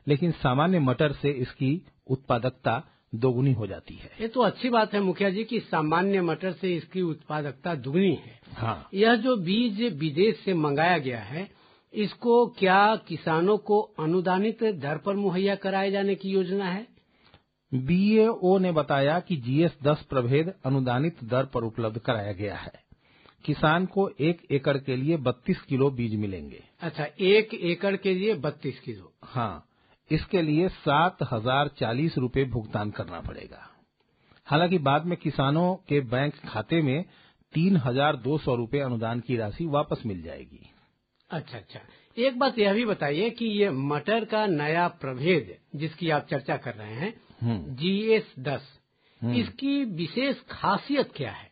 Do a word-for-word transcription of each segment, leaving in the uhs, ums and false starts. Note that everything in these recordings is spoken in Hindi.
लेकिन सामान्य मटर से इसकी उत्पादकता दोगुनी हो जाती है। ये तो अच्छी बात है मुखिया जी कि सामान्य मटर से इसकी उत्पादकता दुगनी है। हाँ। यह जो बीज विदेश से मंगाया गया है, इसको क्या किसानों को अनुदानित दर पर मुहैया कराए जाने की योजना है? बीएओ ने बताया कि जीएस दस प्रभेद अनुदानित दर पर उपलब्ध कराया गया है। किसान को एक एकड़ के लिए बत्तीस किलो बीज मिलेंगे। अच्छा, एक एकड़ के लिए बत्तीस किलो। हाँ, इसके लिए सात हजार चालीस रूपये भुगतान करना पड़ेगा। हालांकि बाद में किसानों के बैंक खाते में तीन हजार दो सौ रूपये अनुदान की राशि वापस मिल जाएगी। अच्छा अच्छा, एक बात यह भी बताइए कि ये मटर का नया प्रभेद जिसकी आप चर्चा कर रहे हैं, जीएस दस, इसकी विशेष खासियत क्या है?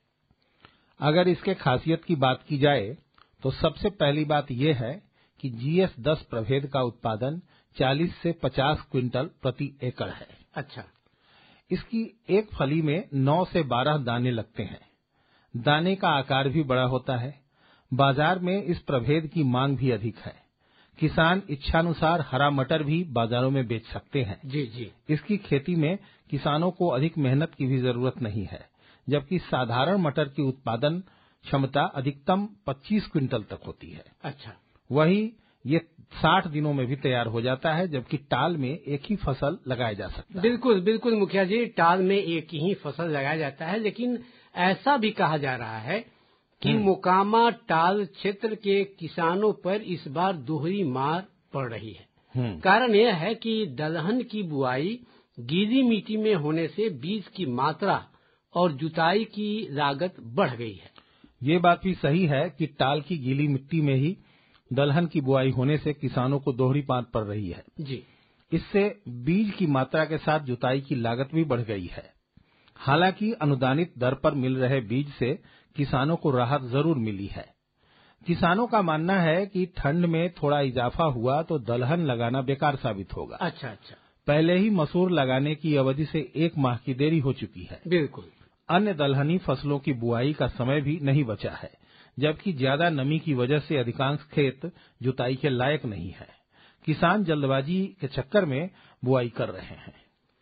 अगर इसके खासियत की बात की जाए तो सबसे पहली बात यह है कि जीएस दस प्रभेद का उत्पादन चालीस से पचास क्विंटल प्रति एकड़ है। अच्छा, इसकी एक फली में नौ से बारह दाने लगते हैं। दाने का आकार भी बड़ा होता है। बाजार में इस प्रभेद की मांग भी अधिक है। किसान इच्छानुसार हरा मटर भी बाजारों में बेच सकते हैं। जी जी। इसकी खेती में किसानों को अधिक मेहनत की भी जरूरत नहीं है, जबकि साधारण मटर की उत्पादन क्षमता अधिकतम पच्चीस क्विंटल तक होती है। अच्छा, वही ये साठ दिनों में भी तैयार हो जाता है, जबकि टाल में एक ही फसल लगाया जा सकता है। बिल्कुल बिल्कुल मुखिया जी, टाल में एक ही फसल लगाया जाता है, लेकिन ऐसा भी कहा जा रहा है कि मोकामा टाल क्षेत्र के किसानों पर इस बार दोहरी मार पड़ रही है। कारण यह है कि दलहन की बुआई गीली मिट्टी में होने से बीज की मात्रा और जुताई की लागत बढ़ गई है। ये बात भी सही है कि टाल की गीली मिट्टी में ही दलहन की बुआई होने से किसानों को दोहरी मार पड़ रही है। जी, इससे बीज की मात्रा के साथ जुताई की लागत भी बढ़ गई है। हालांकि अनुदानित दर पर मिल रहे बीज से किसानों को राहत जरूर मिली है। किसानों का मानना है कि ठंड में थोड़ा इजाफा हुआ तो दलहन लगाना बेकार साबित होगा। अच्छा अच्छा, पहले ही मसूर लगाने की अवधि से एक माह की देरी हो चुकी है। बिल्कुल। अन्य दलहनी फसलों की बुआई का समय भी नहीं बचा है, जबकि ज्यादा नमी की वजह से अधिकांश खेत जुताई के लायक नहीं है। किसान जल्दबाजी के चक्कर में बुआई कर रहे हैं।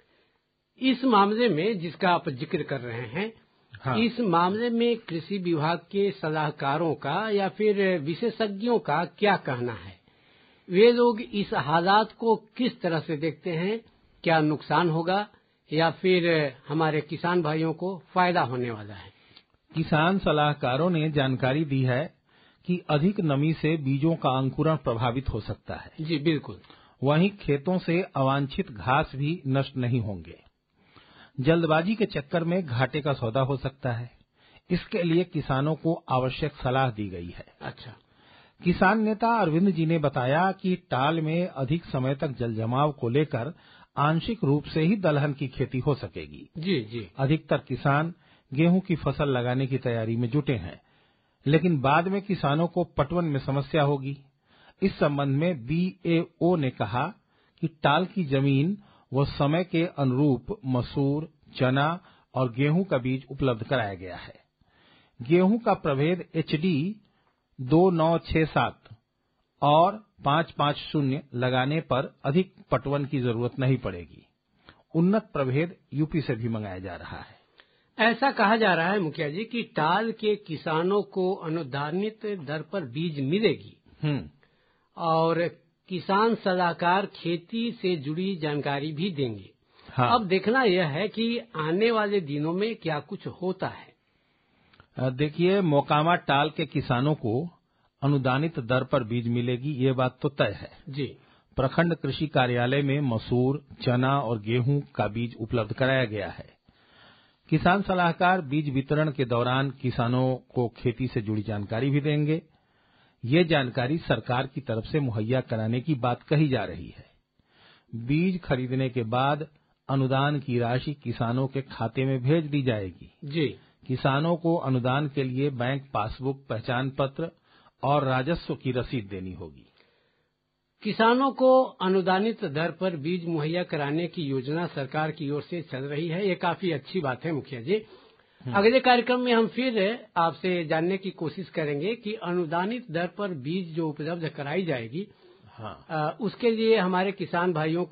इस मामले में जिसका आप जिक्र कर रहे हैं, हाँ। इस मामले में कृषि विभाग के सलाहकारों का या फिर विशेषज्ञों का क्या कहना है? वे लोग इस हालात को किस तरह से देखते हैं? क्या नुकसान होगा या फिर हमारे किसान भाइयों को फायदा होने वाला है? किसान सलाहकारों ने जानकारी दी है कि अधिक नमी से बीजों का अंकुरण प्रभावित हो सकता है। जी बिल्कुल। वहीं खेतों से अवांछित घास भी नष्ट नहीं होंगे। जल्दबाजी के चक्कर में घाटे का सौदा हो सकता है। इसके लिए किसानों को आवश्यक सलाह दी गई है। अच्छा, किसान नेता अरविंद जी ने बताया कि टाल में अधिक समय तक जल जमाव को लेकर आंशिक रूप से ही दलहन की खेती हो सकेगी। जी जी। अधिकतर किसान गेहूं की फसल लगाने की तैयारी में जुटे हैं, लेकिन बाद में किसानों को पटवन में समस्या होगी। इस संबंध में बीएओ ने कहा कि टाल की जमीन व समय के अनुरूप मसूर, चना और गेहूं का बीज उपलब्ध कराया गया है। गेहूं का प्रभेद एचडी दो नौ छह सात और पाँच पाँच शून्य लगाने पर अधिक पटवन की जरूरत नहीं पड़ेगी। उन्नत प्रभेद यूपी से भी मंगाया जा रहा है। ऐसा कहा जा रहा है मुखिया जी कि टाल के किसानों को अनुदानित दर पर बीज मिलेगी और किसान सलाहकार खेती से जुड़ी जानकारी भी देंगे। हाँ। अब देखना यह है कि आने वाले दिनों में क्या कुछ होता है। देखिए, मोकामा टाल के किसानों को अनुदानित दर पर बीज मिलेगी, ये बात तो तय है। जी। प्रखंड कृषि कार्यालय में मसूर, चना और गेहूं का बीज उपलब्ध कराया गया है। किसान सलाहकार बीज वितरण के दौरान किसानों को खेती से जुड़ी जानकारी भी देंगे। ये जानकारी सरकार की तरफ से मुहैया कराने की बात कही जा रही है। बीज खरीदने के बाद अनुदान की राशि किसानों के खाते में भेज दी जाएगी। जी। किसानों को अनुदान के लिए बैंक पासबुक, पहचान पत्र और राजस्व की रसीद देनी होगी। किसानों को अनुदानित दर पर बीज मुहैया कराने की योजना सरकार की ओर से चल रही है। ये काफी अच्छी बात है मुखिया जी। अगले कार्यक्रम में हम फिर आपसे जानने की कोशिश करेंगे कि अनुदानित दर पर बीज जो उपलब्ध कराई जाएगी, हाँ। आ, उसके लिए हमारे किसान भाइयों